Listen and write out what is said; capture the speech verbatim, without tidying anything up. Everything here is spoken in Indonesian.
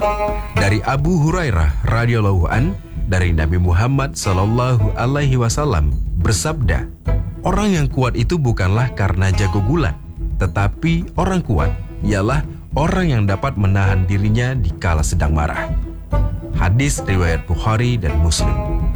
Dari Abu Hurairah radhiyallahu an, dari Nabi Muhammad sallallahu alaihi wasallam bersabda, orang yang kuat itu bukanlah karena jago gulat, tetapi orang kuat ialah orang yang dapat menahan dirinya dikala sedang marah. Hadis riwayat Bukhari dan Muslim.